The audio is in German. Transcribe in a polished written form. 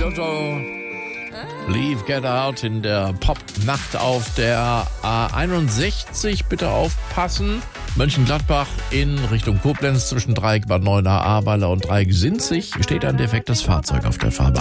Toto. Leave, Get Out in der Pop-Nacht auf der A61. Bitte aufpassen. Mönchengladbach in Richtung Koblenz zwischen Dreieck Bad Neuenahr, Ahrweiler und Dreieck Sinzig steht ein defektes Fahrzeug auf der Fahrbahn.